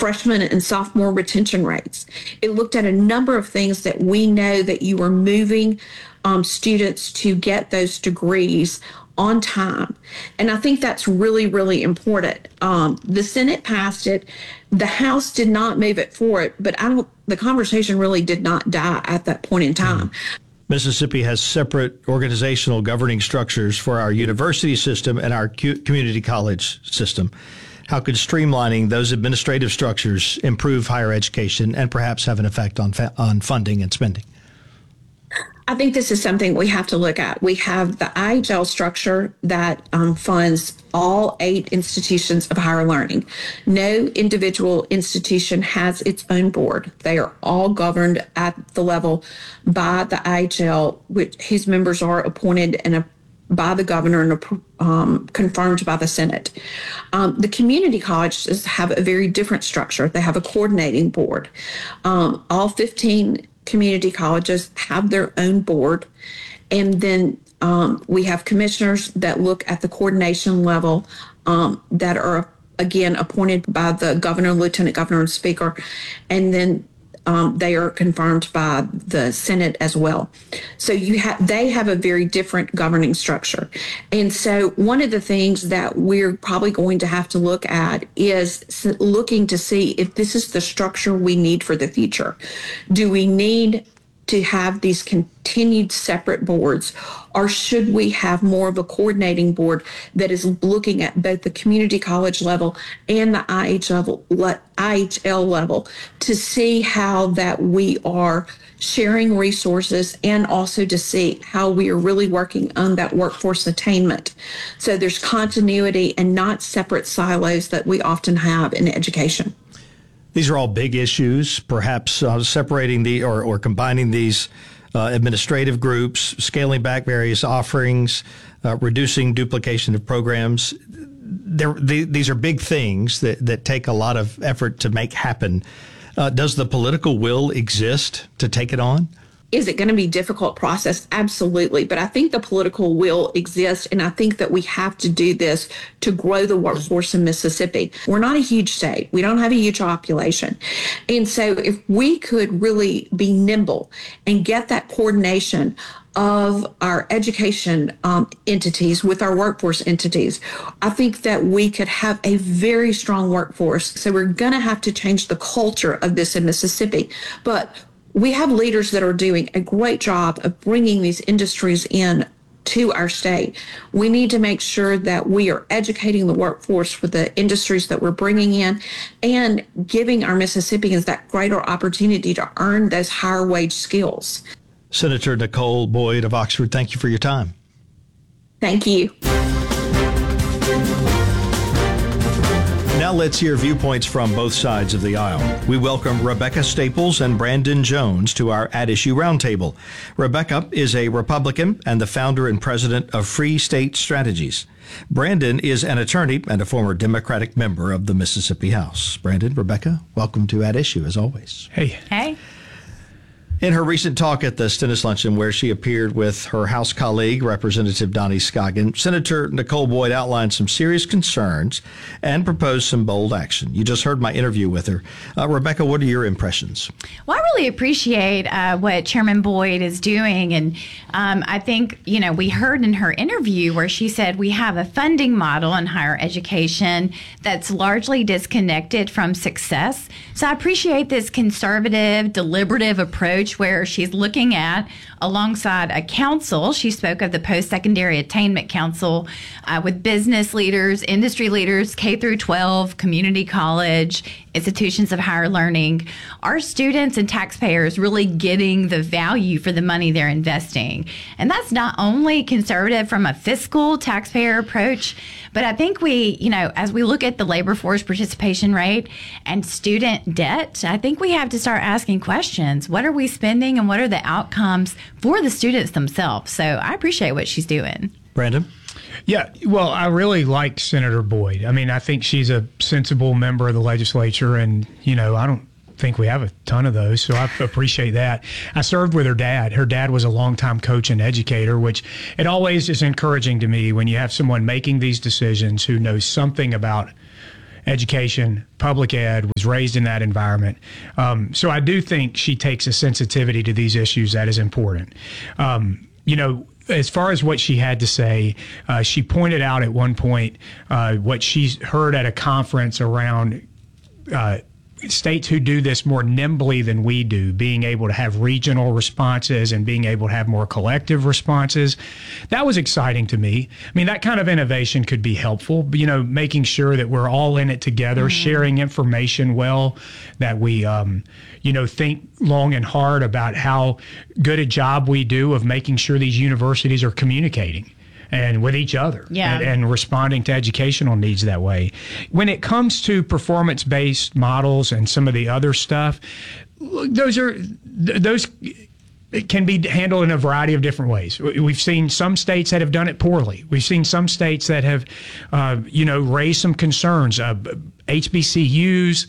freshman and sophomore retention rates. It looked at a number of things that we know that you were moving students to get those degrees on time. And I think that's really, really important. The Senate passed it. The House did not move it forward, but the conversation really did not die at that point in time. Mississippi has separate organizational governing structures for our university system and our community college system. How could streamlining those administrative structures improve higher education and perhaps have an effect on funding and spending? I think this is something we have to look at. We have the IHL structure that funds all 8 institutions of higher learning. No individual institution has its own board. They are all governed at the level by the IHL, whose members are appointed by the governor and confirmed by the Senate. The community colleges have a very different structure. They have a coordinating board. All 15 community colleges have their own board. And then we have commissioners that look at the coordination level that are, again, appointed by the governor, lieutenant governor, and speaker. And then they are confirmed by the Senate as well. So they have a very different governing structure. And so one of the things that we're probably going to have to look at is looking to see if this is the structure we need for the future. Do we need to have these continued separate boards, or should we have more of a coordinating board that is looking at both the community college level and the IHL level to see how that we are sharing resources and also to see how we are really working on that workforce attainment. So there's continuity and not separate silos that we often have in education. These are all big issues, perhaps separating or combining these administrative groups, scaling back various offerings, reducing duplication of programs. These are big things that take a lot of effort to make happen. Does the political will exist to take it on? Is it going to be a difficult process? Absolutely. But I think the political will exists, and I think that we have to do this to grow the workforce in Mississippi. We're not a huge state. We don't have a huge population. And so if we could really be nimble and get that coordination of our education entities with our workforce entities, I think that we could have a very strong workforce. So we're going to have to change the culture of this in Mississippi. But we have leaders that are doing a great job of bringing these industries in to our state. We need to make sure that we are educating the workforce for the industries that we're bringing in and giving our Mississippians that greater opportunity to earn those higher wage skills. Senator Nicole Boyd of Oxford, thank you for your time. Thank you. Now let's hear viewpoints from both sides of the aisle. We welcome Rebecca Staples and Brandon Jones to our At Issue Roundtable. Rebecca is a Republican and the founder and president of Free State Strategies. Brandon is an attorney and a former Democratic member of the Mississippi House. Brandon, Rebecca, welcome to At Issue, as always. Hey. Hey. In her recent talk at the Stennis Luncheon, where she appeared with her House colleague, Representative Donnie Scoggin, Senator Nicole Boyd outlined some serious concerns and proposed some bold action. You just heard my interview with her. Rebecca, what are your impressions? Well, I really appreciate what Chairman Boyd is doing. And I think, we heard in her interview where she said we have a funding model in higher education that's largely disconnected from success. So I appreciate this conservative, deliberative approach where she's looking at, alongside a council, she spoke of the Post-Secondary Attainment Council with business leaders, industry leaders, K through 12, community college, institutions of higher learning. Are students and taxpayers really getting the value for the money they're investing? And that's not only conservative from a fiscal taxpayer approach, but I think we, as we look at the labor force participation rate and student debt, I think we have to start asking questions. What are we spending and what are the outcomes for the students themselves? So I appreciate what she's doing. Brandon? Yeah, well, I really like Senator Boyd. I mean, I think she's a sensible member of the legislature, and, I don't think we have a ton of those, so I appreciate that. I served with her dad. Her dad was a longtime coach and educator, which it always is encouraging to me when you have someone making these decisions who knows something about education, public ed, was raised in that environment. So I do think she takes a sensitivity to these issues that is important. As far as what she had to say, she pointed out at one point what she heard at a conference around states who do this more nimbly than we do, being able to have regional responses and being able to have more collective responses. That was exciting to me. I mean, that kind of innovation could be helpful, making sure that we're all in it together, sharing information well, that we, think long and hard about how good a job we do of making sure these universities are communicating and with each other and responding to educational needs that way. When it comes to performance-based models and some of the other stuff, those can be handled in a variety of different ways. We've seen some states that have done it poorly. We've seen some states that have, raised some concerns. HBCUs,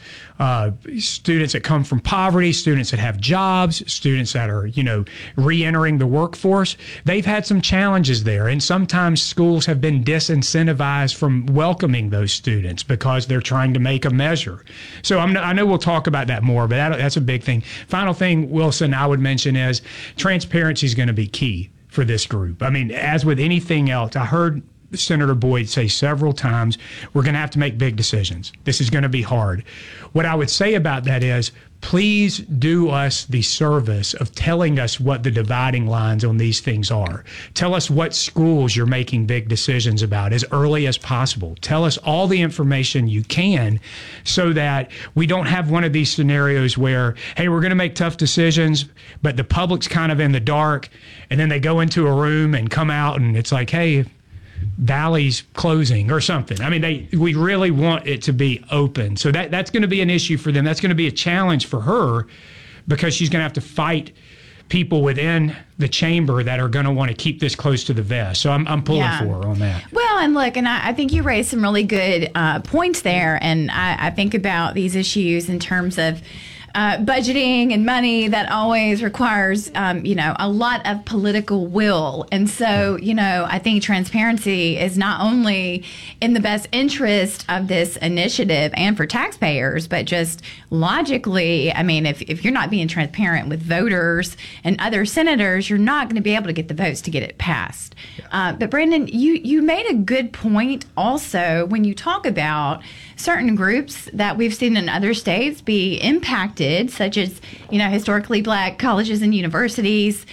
students that come from poverty, students that have jobs, students that are, re-entering the workforce. They've had some challenges there. And sometimes schools have been disincentivized from welcoming those students because they're trying to make a measure. So I know we'll talk about that more, but that's a big thing. Final thing, Wilson, I would mention is transparency is going to be key for this group. I mean, as with anything else, I heard Senator Boyd say several times, we're going to have to make big decisions. This is going to be hard. What I would say about that is, please do us the service of telling us what the dividing lines on these things are. Tell us what schools you're making big decisions about as early as possible. Tell us all the information you can so that we don't have one of these scenarios where, hey, we're going to make tough decisions, but the public's kind of in the dark, and then they go into a room and come out and it's like, hey, Valley's closing or something. I mean, we really want it to be open. So that's going to be an issue for them. That's going to be a challenge for her because she's going to have to fight people within the chamber that are going to want to keep this close to the vest. So I'm pulling for her on that. Well, and look, and I think you raised some really good points there. And I think about these issues in terms of budgeting and money that always requires, a lot of political will. And so, I think transparency is not only in the best interest of this initiative and for taxpayers, but just logically, I mean, if you're not being transparent with voters and other senators, you're not going to be able to get the votes to get it passed. But Brandon, you made a good point also when you talk about certain groups that we've seen in other states be impacted, such as, historically Black colleges and universities,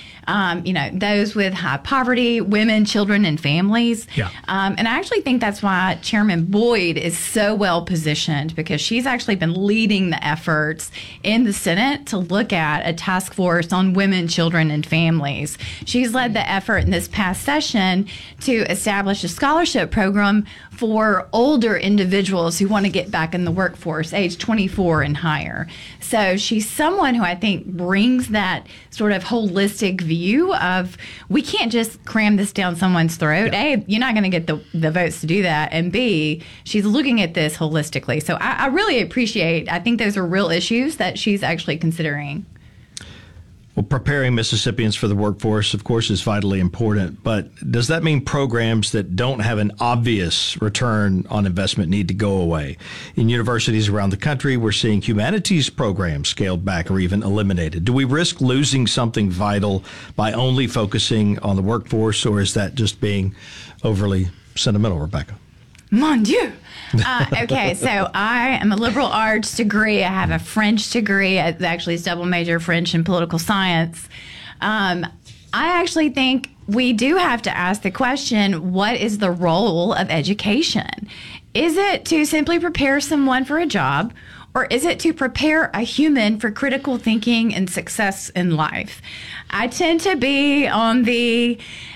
those with high poverty, women, children, and families. Yeah. And I actually think that's why Chairman Boyd is so well positioned, because she's actually been leading the efforts in the Senate to look at a task force on women, children, and families. She's led the effort in this past session to establish a scholarship program for older individuals who want to get back in the workforce, age 24 and higher. So she's someone who I think brings that sort of holistic view of, we can't just cram this down someone's throat. Yeah. A, you're not going to get the votes to do that. And B, she's looking at this holistically. So I really I think those are real issues that she's actually considering. Well, preparing Mississippians for the workforce, of course, is vitally important. But does that mean programs that don't have an obvious return on investment need to go away? In universities around the country, we're seeing humanities programs scaled back or even eliminated. Do we risk losing something vital by only focusing on the workforce, or is that just being overly sentimental, Rebecca? Mon Dieu. Okay, so I am a liberal arts degree. I have a French degree. Actually, it's double major, French and political science. I actually think we do have to ask the question, what is the role of education? Is it to simply prepare someone for a job, or is it to prepare a human for critical thinking and success in life? I tend to be on the,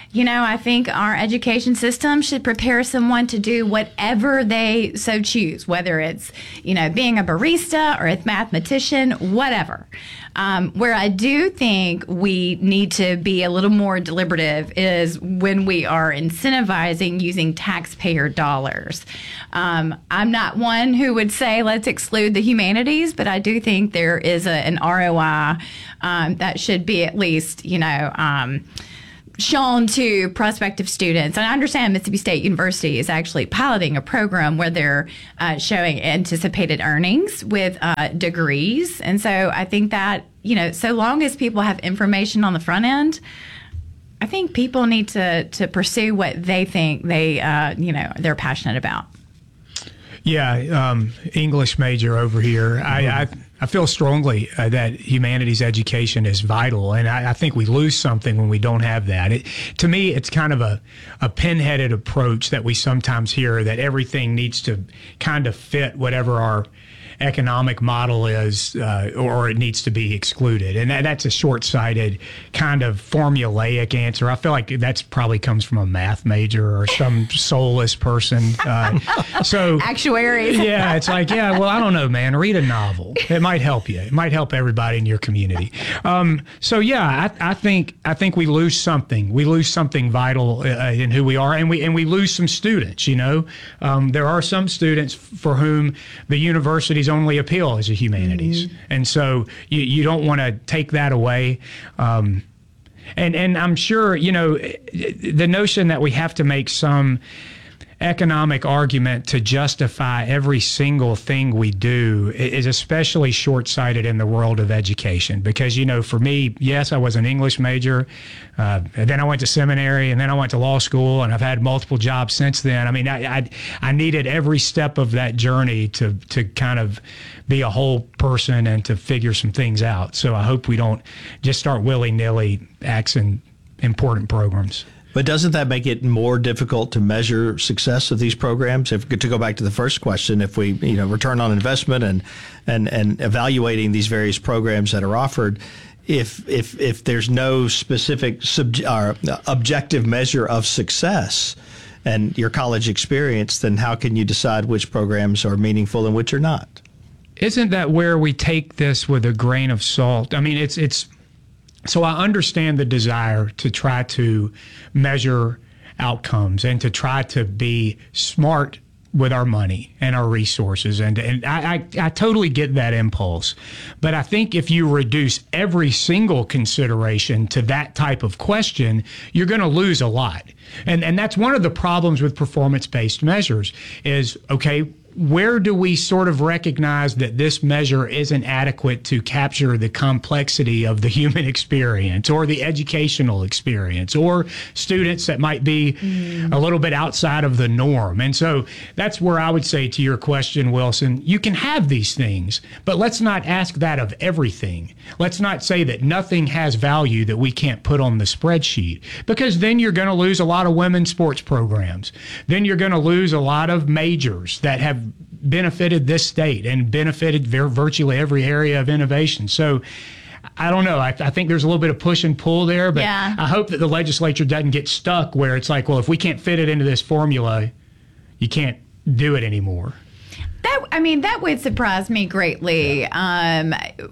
I think our education system should prepare someone to do whatever they so choose, whether it's, being a barista or a mathematician, whatever. Where I do think we need to be a little more deliberative is when we are incentivizing using taxpayer dollars. I'm not one who would say let's exclude the humanities, but I do think there is an ROI that should be at least, shown to prospective students. And I understand Mississippi State University is actually piloting a program where they're showing anticipated earnings with degrees. And so I think that, so long as people have information on the front end, I think people need to pursue what they think they're passionate about. Yeah, English major over here. I feel strongly that humanities education is vital, and I think we lose something when we don't have that. To me, it's kind of a pinheaded approach that we sometimes hear, that everything needs to kind of fit whatever our economic model is, or it needs to be excluded. And that's a short-sighted kind of formulaic answer. I feel like that's probably comes from a math major or some soulless person. So actuaries. Yeah, it's like, well, I don't know, man. Read a novel. It might help you. It might help everybody in your community. I think we lose something. We lose something vital in who we are, and we lose some students. There are some students for whom the university's only appeal is a humanities, and so you don't want to take that away. And I'm sure the notion that we have to make some economic argument to justify every single thing we do is especially short-sighted in the world of education, because for me, yes, I was an English major, and then I went to seminary, and then I went to law school, and I've had multiple jobs since then. I mean, I needed every step of that journey to kind of be a whole person and to figure some things out. So I hope we don't just start willy-nilly axing important programs. But doesn't that make it more difficult to measure success of these programs? To go back to the first question, if we, return on investment and evaluating these various programs that are offered, if there's no specific objective measure of success and your college experience, then how can you decide which programs are meaningful and which are not? Isn't that where we take this with a grain of salt? I mean, it's. So I understand the desire to try to measure outcomes and to try to be smart with our money and our resources. And I totally get that impulse. But I think if you reduce every single consideration to that type of question, you're going to lose a lot. And that's one of the problems with performance-based measures is, okay, where do we sort of recognize that this measure isn't adequate to capture the complexity of the human experience or the educational experience or students that might be a little bit outside of the norm? And so that's where I would say to your question, Wilson, you can have these things, but let's not ask that of everything. Let's not say that nothing has value that we can't put on the spreadsheet, because then you're going to lose a lot of women's sports programs. Then you're going to lose a lot of majors that have benefited this state and benefited virtually every area of innovation. So I don't know. I think there's a little bit of push and pull there, but yeah. I hope that the legislature doesn't get stuck where it's like, well, if we can't fit it into this formula, you can't do it anymore. That would surprise me greatly. I'm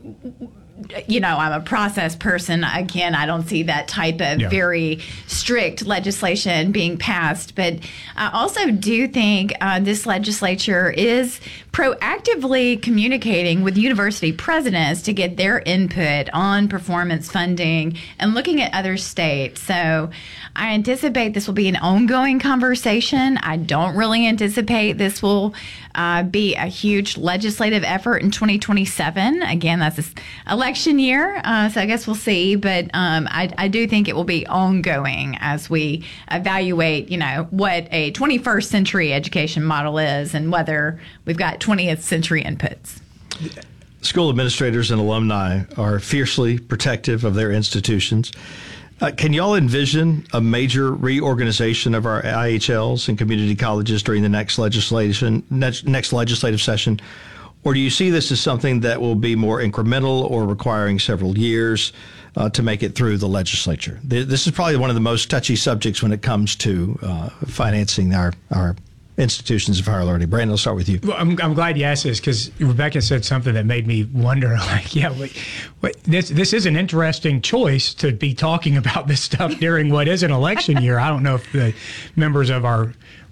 a process person. Again, I don't see that type of very strict legislation being passed. But I also do think this legislature is proactively communicating with university presidents to get their input on performance funding and looking at other states. So I anticipate this will be an ongoing conversation. I don't really anticipate this will be a huge legislative effort in 2027. Again, that's an election year, so I guess we'll see. But I do think it will be ongoing as we evaluate, what a 21st century education model is and whether we've got 20th century inputs. School administrators and alumni are fiercely protective of their institutions. Can y'all envision a major reorganization of our IHLs and community colleges during the next legislative session? Or do you see this as something that will be more incremental or requiring several years to make it through the legislature? This is probably one of the most touchy subjects when it comes to financing our institutions of higher learning. Brandon, I'll start with you. Well, I'm glad you asked this, because Rebecca said something that made me wonder, this is an interesting choice to be talking about this stuff during what is an election year. I don't know if the members of our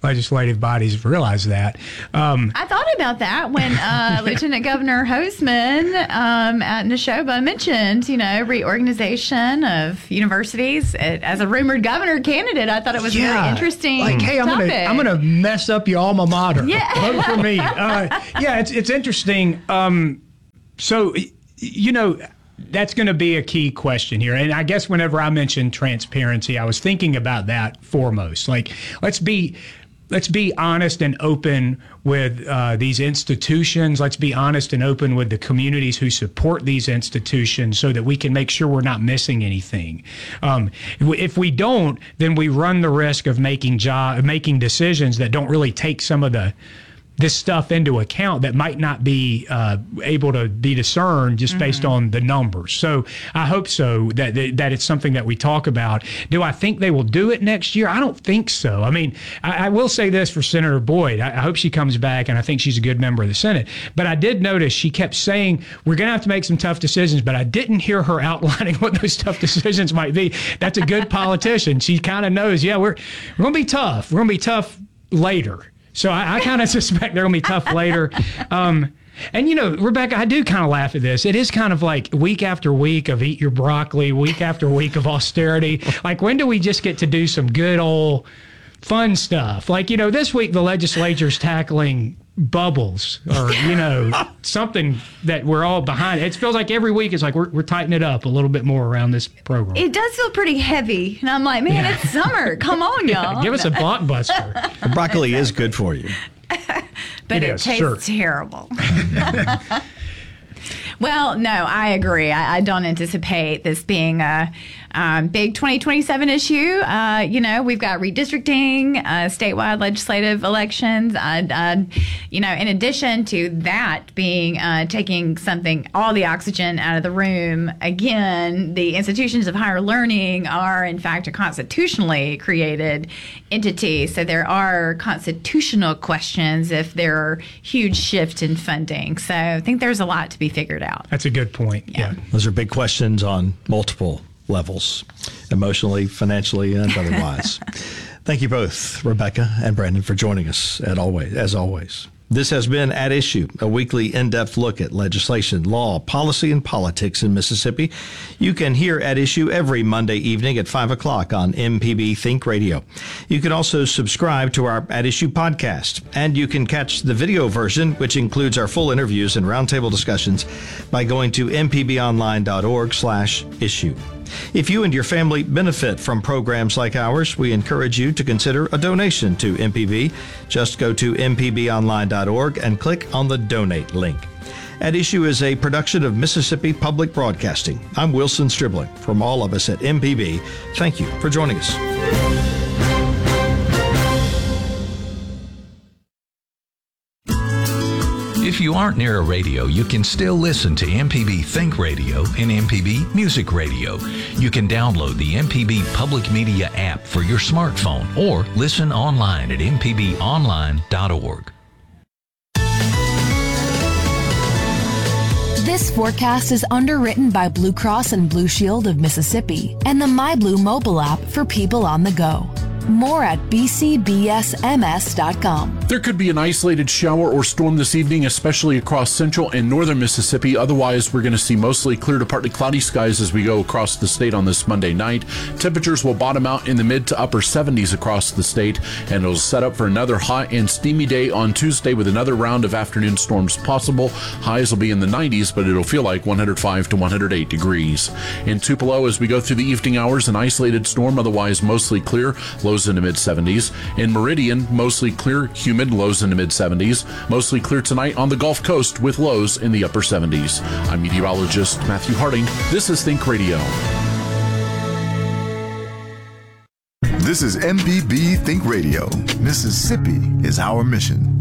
legislative bodies have realized that. I thought about that when Lieutenant Governor Hosemann at Neshoba mentioned, reorganization of universities. As a rumored governor candidate, I thought it was really interesting. Like, hey, I'm gonna mess up your alma mater. Yeah. Vote for me. It's interesting. So, that's going to be a key question here. And I guess whenever I mentioned transparency, I was thinking about that foremost. Like, let's be honest and open with these institutions. Let's be honest and open with the communities who support these institutions so that we can make sure we're not missing anything. If we don't, then we run the risk of making decisions that don't really take some of this stuff into account that might not be able to be discerned just based on the numbers. So I hope so that it's something that we talk about. Do I think they will do it next year? I don't think so. I mean, I will say this for Senator Boyd. I hope she comes back, and I think she's a good member of the Senate. But I did notice she kept saying, we're going to have to make some tough decisions, but I didn't hear her outlining what those tough decisions might be. That's a good politician. She kind of knows, we're going to be tough. We're going to be tough later. So I kind of suspect they're going to be tough later. And, Rebecca, I do kind of laugh at this. It is kind of like week after week of eat your broccoli, week after week of austerity. Like, when do we just get to do some good old fun stuff? Like, this week the legislature's tackling bubbles or, something that we're all behind. It feels like every week it's like we're tightening it up a little bit more around this program. It does feel pretty heavy. And I'm like, man, it's summer. Come on, y'all. Give us a blockbuster. The broccoli is good for you. But it tastes terrible. Well, no, I agree. I don't anticipate this being a big 2027 issue. We've got redistricting, statewide legislative elections. In addition to that being taking all the oxygen out of the room, again, the institutions of higher learning are, in fact, a constitutionally created entity. So there are constitutional questions if there are huge shifts in funding. So I think there's a lot to be figured out. That's a good point. Yeah. Those are big questions on multiple levels, emotionally, financially, and otherwise. Thank you both, Rebecca and Brandon, for joining us as always. This has been At Issue, a weekly in-depth look at legislation, law, policy, and politics in Mississippi. You can hear At Issue every Monday evening at 5 o'clock on MPB Think Radio. You can also subscribe to our At Issue podcast, and you can catch the video version, which includes our full interviews and roundtable discussions, by going to mpbonline.org/issue. If you and your family benefit from programs like ours, we encourage you to consider a donation to MPB. Just go to mpbonline.org and click on the donate link. At Issue is a production of Mississippi Public Broadcasting. I'm Wilson Stribling. From all of us at MPB, thank you for joining us. If you aren't near a radio, you can still listen to MPB Think Radio and MPB Music Radio. You can download the MPB Public Media app for your smartphone or listen online at mpbonline.org. This forecast is underwritten by Blue Cross and Blue Shield of Mississippi and the MyBlue mobile app for people on the go. More at bcbsms.com. There could be an isolated shower or storm this evening, especially across central and northern Mississippi. Otherwise, we're going to see mostly clear to partly cloudy skies as we go across the state on this Monday night. Temperatures will bottom out in the mid to upper 70s across the state, and it'll set up for another hot and steamy day on Tuesday with another round of afternoon storms possible. Highs will be in the 90s, but it'll feel like 105 to 108 degrees. In Tupelo, as we go through the evening hours, an isolated storm, otherwise mostly clear. Lows in the mid-70s. In Meridian, mostly clear, humid, lows in the mid-70s. Mostly clear tonight on the Gulf Coast with lows in the upper 70s. I'm meteorologist Matthew Harding. This is Think Radio. This is MPB Think Radio. Mississippi is our mission.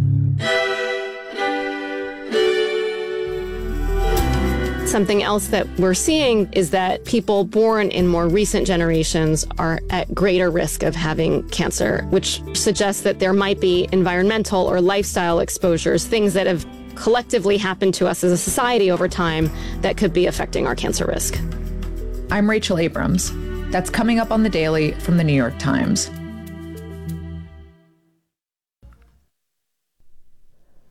Something else that we're seeing is that people born in more recent generations are at greater risk of having cancer, which suggests that there might be environmental or lifestyle exposures, things that have collectively happened to us as a society over time that could be affecting our cancer risk. I'm Rachel Abrams. That's coming up on The Daily from The New York Times.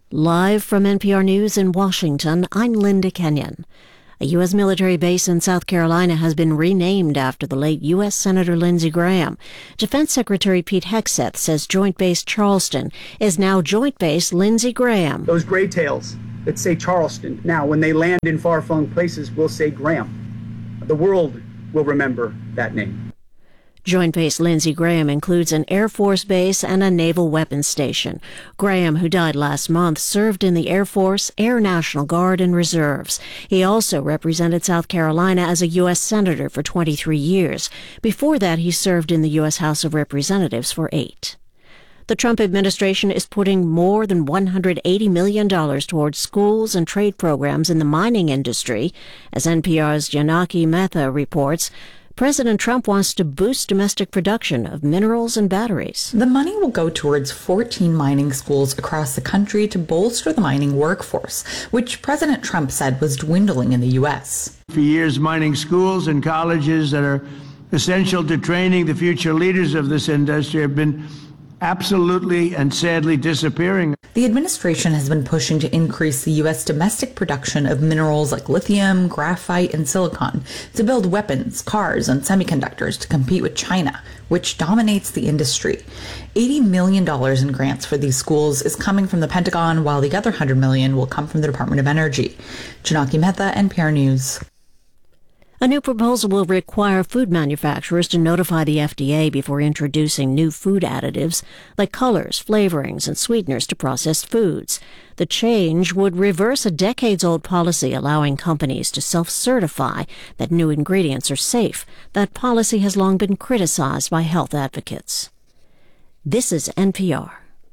Live from NPR News in Washington, I'm Linda Kenyon. A U.S. military base in South Carolina has been renamed after the late U.S. Senator Lindsey Graham. Defense Secretary Pete Hegseth says Joint Base Charleston is now Joint Base Lindsey Graham. Those gray tails that say Charleston, now when they land in far-flung places, will say Graham. The world will remember that name. Joint Base Lindsey Graham includes an Air Force base and a naval weapons station. Graham, who died last month, served in the Air Force, Air National Guard, and Reserves. He also represented South Carolina as a U.S. Senator for 23 years. Before that, he served in the U.S. House of Representatives for 8. The Trump administration is putting more than $180 million towards schools and trade programs in the mining industry. As NPR's Janaki Mehta reports, President Trump wants to boost domestic production of minerals and batteries. The money will go towards 14 mining schools across the country to bolster the mining workforce, which President Trump said was dwindling in the U.S. For years, mining schools and colleges that are essential to training the future leaders of this industry have been absolutely and sadly disappearing. The administration has been pushing to increase the U.S. domestic production of minerals like lithium, graphite, and silicon to build weapons, cars, and semiconductors to compete with China, which dominates the industry. $80 million in grants for these schools is coming from the Pentagon, while the other $100 million will come from the Department of Energy. Janaki Mehta, NPR News. A new proposal will require food manufacturers to notify the FDA before introducing new food additives like colors, flavorings, and sweeteners to processed foods. The change would reverse a decades-old policy allowing companies to self-certify that new ingredients are safe. That policy has long been criticized by health advocates. This is NPR.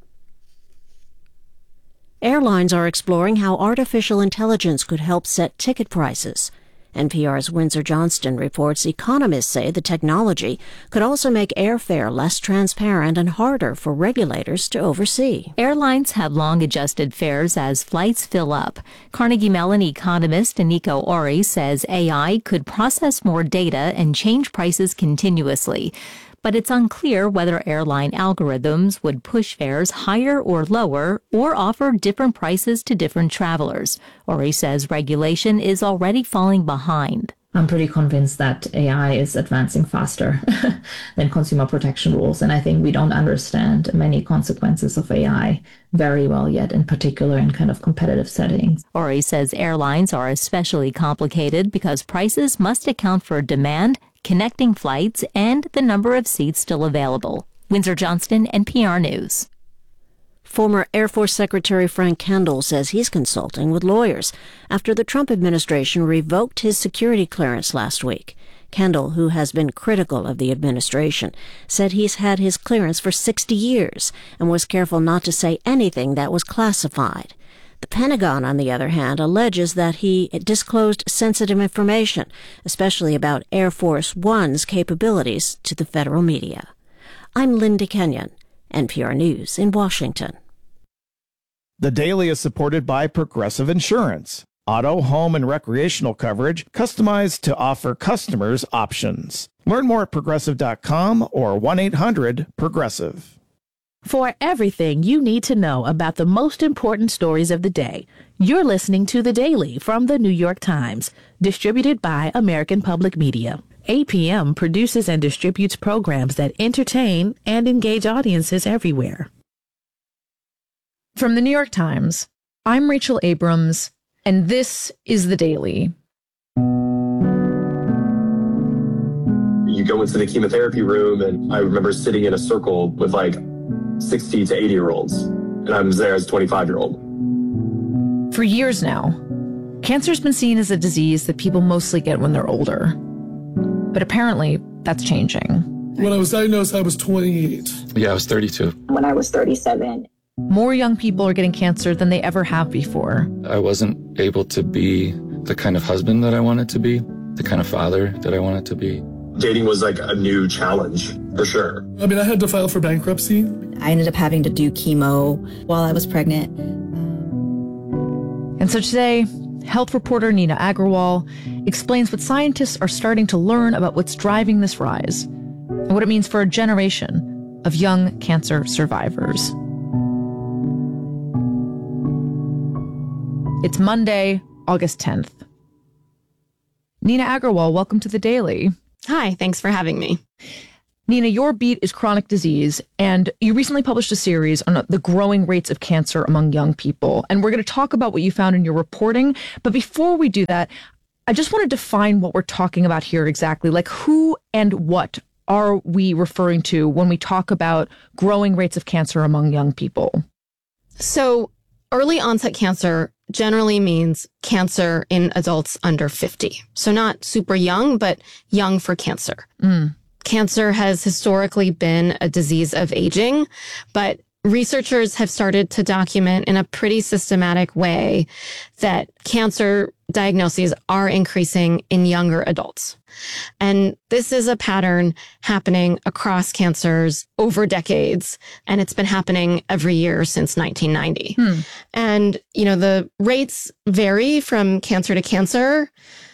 Airlines are exploring how artificial intelligence could help set ticket prices. NPR's Windsor Johnston reports economists say the technology could also make airfare less transparent and harder for regulators to oversee. Airlines have long adjusted fares as flights fill up. Carnegie Mellon economist Nico Ori says AI could process more data and change prices continuously. But it's unclear whether airline algorithms would push fares higher or lower or offer different prices to different travelers. Ori says regulation is already falling behind. I'm pretty convinced that AI is advancing faster than consumer protection rules, and I think we don't understand many consequences of AI very well yet, in particular in kind of competitive settings. Ori says airlines are especially complicated because prices must account for demand, connecting flights, and the number of seats still available. Windsor Johnston, NPR News. Former Air Force Secretary Frank Kendall says he's consulting with lawyers after the Trump administration revoked his security clearance last week. Kendall, who has been critical of the administration, said he's had his clearance for 60 years and was careful not to say anything that was classified. The Pentagon, on the other hand, alleges that he disclosed sensitive information, especially about Air Force One's capabilities, to the federal media. I'm Linda Kenyon, NPR News in Washington. The Daily is supported by Progressive Insurance. Auto, home, and recreational coverage customized to offer customers options. Learn more at Progressive.com or 1-800-PROGRESSIVE. For everything you need to know about the most important stories of the day, you're listening to The Daily from The New York Times, distributed by American Public Media. APM produces and distributes programs that entertain and engage audiences everywhere. From The New York Times, I'm Rachel Abrams, and this is The Daily. You go into the chemotherapy room, and I remember sitting in a circle with like 60 to 80-year-olds, and I was there as a 25-year-old. For years now, cancer's been seen as a disease that people mostly get when they're older. But apparently, that's changing. When I was diagnosed, I was 28. Yeah, I was 32. When I was 37. More young people are getting cancer than they ever have before. I wasn't able to be the kind of husband that I wanted to be, the kind of father that I wanted to be. Dating was like a new challenge, for sure. I mean, I had to file for bankruptcy. I ended up having to do chemo while I was pregnant. And so today, health reporter Nina Agarwal explains what scientists are starting to learn about what's driving this rise and what it means for a generation of young cancer survivors. It's Monday, August 10th. Nina Agarwal, welcome to The Daily. Hi, thanks for having me. Nina, your beat is chronic disease, and you recently published a series on the growing rates of cancer among young people. And we're going to talk about what you found in your reporting. But before we do that, I just want to define what we're talking about here exactly. Like, who and what are we referring to when we talk about growing rates of cancer among young people? So early onset cancer generally means cancer in adults under 50. So not super young, but young for cancer. Cancer has historically been a disease of aging, but researchers have started to document in a pretty systematic way that cancer diagnoses are increasing in younger adults. And this is a pattern happening across cancers over decades, and it's been happening every year since 1990. And, the rates vary from cancer to cancer.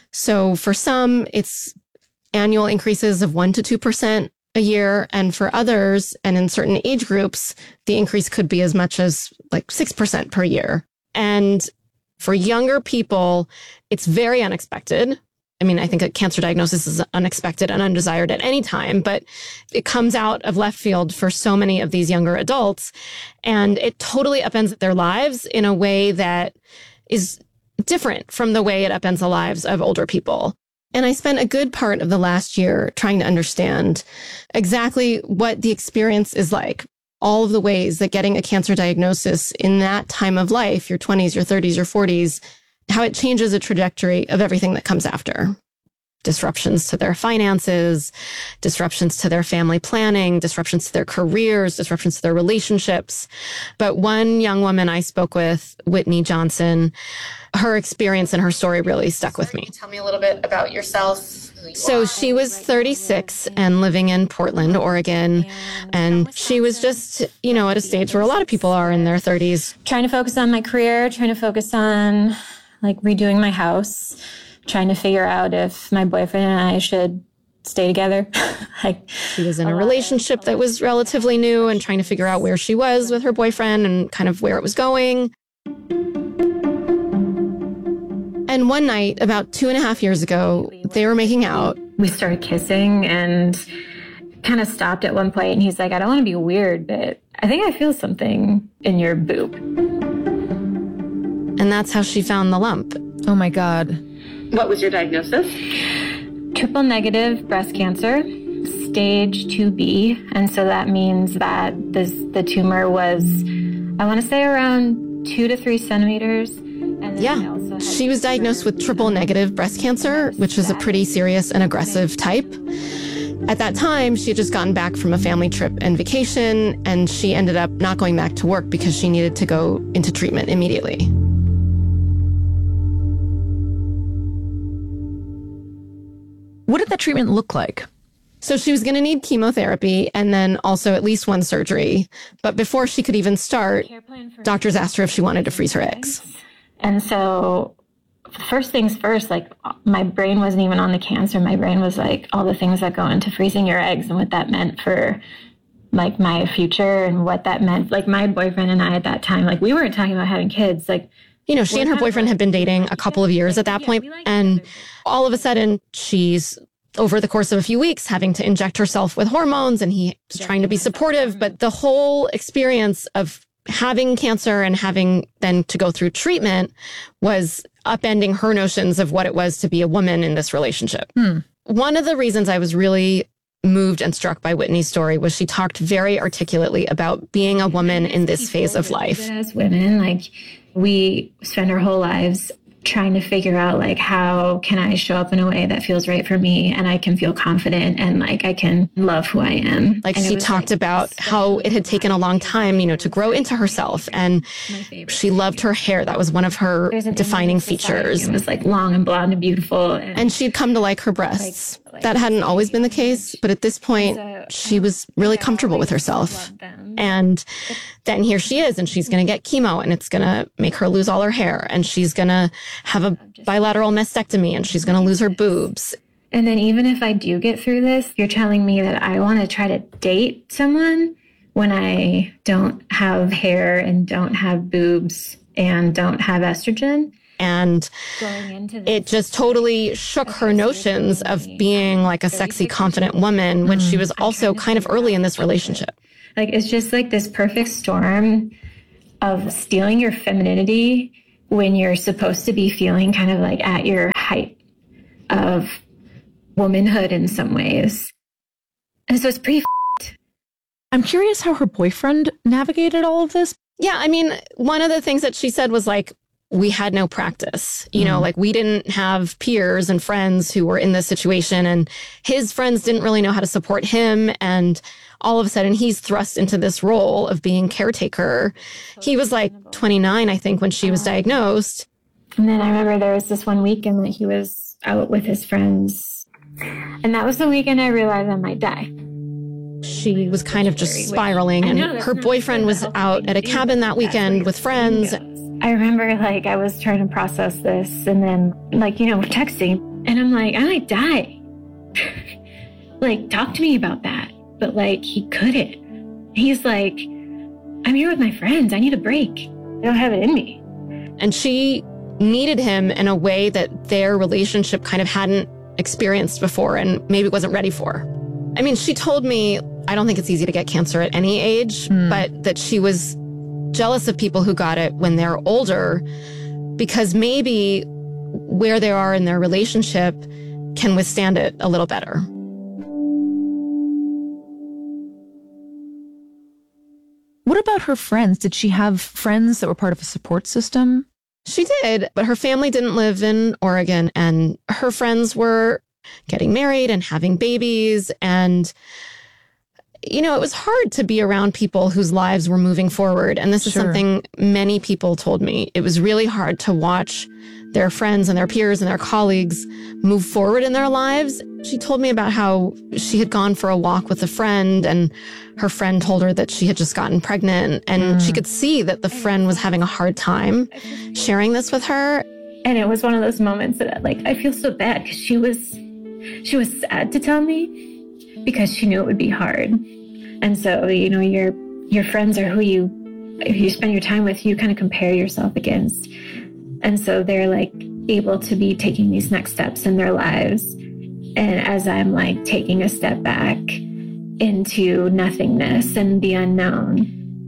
So for some, it's annual increases of 1% to 2% a year. And for others, and in certain age groups, the increase could be as much as like 6% per year. And for younger people, it's very unexpected. I mean, I think a cancer diagnosis is unexpected and undesired at any time, but it comes out of left field for so many of these younger adults. And it totally upends their lives in a way that is different from the way it upends the lives of older people. And I spent a good part of the last year trying to understand exactly what the experience is like. All of the ways that getting a cancer diagnosis in that time of life, your 20s, your 30s, your 40s, how it changes the trajectory of everything that comes after. Disruptions to their finances, disruptions to their family planning, disruptions to their careers, disruptions to their relationships. But one young woman I spoke with, Whitney Johnson, her experience and her story really stuck with me. Tell me a little bit about yourself. So she was 36 and living in Portland, Oregon. And she was just, at a stage where a lot of people are in their 30s. Trying to focus on my career, trying to focus on redoing my house, trying to figure out if my boyfriend and I should stay together. She was in a relationship that was relatively new and trying to figure out where she was with her boyfriend and kind of where it was going. And one night, about 2.5 years ago, they were making out. We started kissing and kind of stopped at one point. And he's like, I don't want to be weird, but I think I feel something in your boob. And that's how she found the lump. Oh, my God. What was your diagnosis? Triple negative breast cancer, stage 2B. And so that means that the tumor was, I want to say, around 2 to 3 centimeters. And then she was diagnosed with triple negative breast cancer, which is a pretty serious and aggressive type. At that time, she had just gotten back from a family trip and vacation, and she ended up not going back to work because she needed to go into treatment immediately. What did that treatment look like? So she was going to need chemotherapy and then also at least one surgery. But before she could even start, doctors asked her if she wanted to freeze her eggs. And so first things first, my brain wasn't even on the cancer. My brain was all the things that go into freezing your eggs and what that meant for my future and what that meant. My boyfriend and I at that time, we weren't talking about having kids. She and her boyfriend had been dating a couple of years at that point, and all of a sudden she's, over the course of a few weeks, having to inject herself with hormones, and he's trying to be supportive. But the whole experience of having cancer and having then to go through treatment was upending her notions of what it was to be a woman in this relationship. One of the reasons I was really moved and struck by Whitney's story was she talked very articulately about being a woman in this phase of life. As women, we spend our whole lives trying to figure out how can I show up in a way that feels right for me and I can feel confident and I can love who I am. She talked about how it had taken a long time, to grow into herself, and she loved her hair. That was one of her defining features. It was long and blonde and beautiful. And she'd come to like her breasts. That hadn't always been the case, but at this point, she was really comfortable with herself. And then here she is, and she's going to get chemo, and it's going to make her lose all her hair, and she's going to have a bilateral mastectomy, and she's going to lose her boobs. And then even if I do get through this, you're telling me that I want to try to date someone when I don't have hair and don't have boobs and don't have estrogen. And it just totally shook her notions of being like a sexy, confident woman when she was also kind of early in this relationship. Like, it's just like this perfect storm of stealing your femininity when you're supposed to be feeling kind of like at your height of womanhood in some ways. And so it's pretty f***ed. I'm curious how her boyfriend navigated all of this. Yeah, I mean, one of the things that she said was like, we had no practice, you know, like we didn't have peers and friends who were in this situation, and his friends didn't really know how to support him. And all of a sudden he's thrust into this role of being caretaker. He was like 29, I think, when she was diagnosed. And then I remember there was this one weekend that he was out with his friends. And that was the weekend I realized I might die. She was kind of just spiraling, and her boyfriend was out at a cabin that weekend with friends. I remember, like, I was trying to process this, and then, like, you know, we're texting, and I'm like, I might die. Like, talk to me about that. But, like, he couldn't. He's like, I'm here with my friends. I need a break. I don't have it in me. And she needed him in a way that their relationship kind of hadn't experienced before and maybe wasn't ready for. I mean, she told me, I don't think it's easy to get cancer at any age, but that she was jealous of people who got it when they're older, because maybe where they are in their relationship can withstand it a little better. What about her friends? Did she have friends that were part of a support system? She did, but her family didn't live in Oregon, and her friends were getting married and having babies. And, you know, it was hard to be around people whose lives were moving forward. And this is something many people told me. It was really hard to watch their friends and their peers and their colleagues move forward in their lives. She told me about how she had gone for a walk with a friend, and her friend told her that she had just gotten pregnant, and she could see that the friend was having a hard time sharing this with her. And it was one of those moments that, like, I feel so bad because she was sad to tell me because she knew it would be hard. And so, you know, your friends are who you spend your time with, you kind of compare yourself against. And so they're like able to be taking these next steps in their lives. And as I'm like taking a step back into nothingness and the unknown.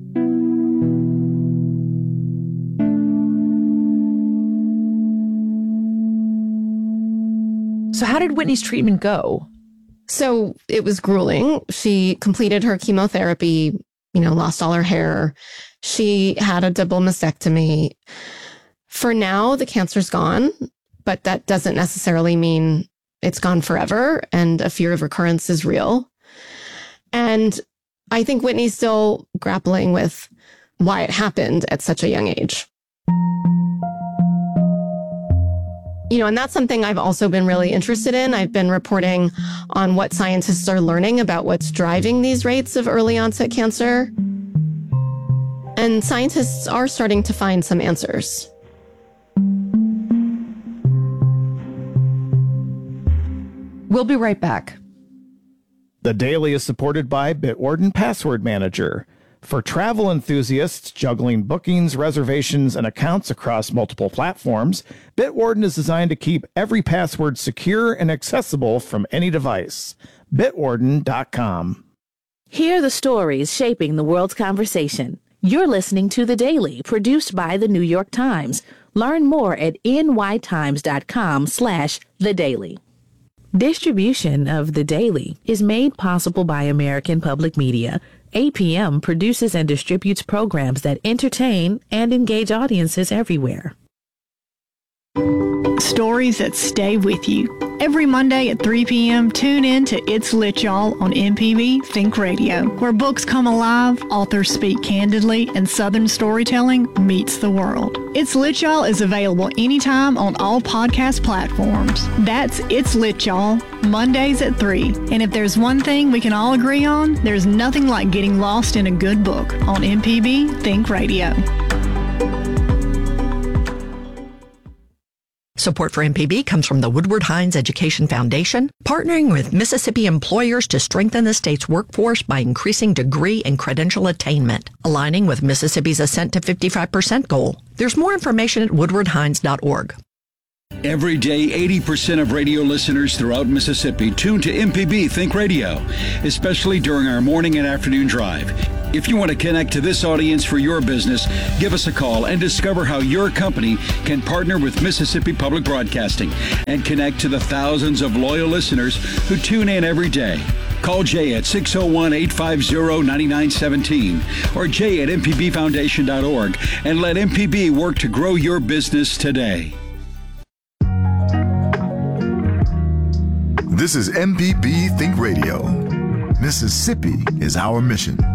So how did Whitney's treatment go? So it was grueling. She completed her chemotherapy, you know, lost all her hair. She had a double mastectomy. For now, the cancer's gone, but that doesn't necessarily mean it's gone forever, and a fear of recurrence is real. And I think Whitney's still grappling with why it happened at such a young age. You know, and that's something I've also been really interested in. I've been reporting on what scientists are learning about what's driving these rates of early onset cancer. And scientists are starting to find some answers. We'll be right back. The Daily is supported by Bitwarden Password Manager. For travel enthusiasts juggling bookings, reservations, and accounts across multiple platforms, Bitwarden is designed to keep every password secure and accessible from any device. Bitwarden.com. Hear the stories shaping the world's conversation. You're listening to The Daily, produced by The New York Times. Learn more at nytimes.com/thedaily. Distribution of The Daily is made possible by American Public Media. APM produces and distributes programs that entertain and engage audiences everywhere. Stories that stay with you. Every Monday at 3 p.m., tune in to It's Lit Y'all on MPB Think Radio, where books come alive, authors speak candidly, and Southern storytelling meets the world. It's Lit Y'all is available anytime on all podcast platforms. That's It's Lit Y'all, Mondays at 3. And if there's one thing we can all agree on, there's nothing like getting lost in a good book on MPB Think Radio. Support for MPB comes from the Woodward Hines Education Foundation, partnering with Mississippi employers to strengthen the state's workforce by increasing degree and credential attainment, aligning with Mississippi's Ascent to 55% goal. There's more information at woodwardhines.org. Every day, 80% of radio listeners throughout Mississippi tune to MPB Think Radio, especially during our morning and afternoon drive. If you want to connect to this audience for your business, give us a call and discover how your company can partner with Mississippi Public Broadcasting and connect to the thousands of loyal listeners who tune in every day. Call Jay at 601-850-9917 or jay at mpbfoundation.org and let MPB work to grow your business today. This is MPB Think Radio. Mississippi is our mission.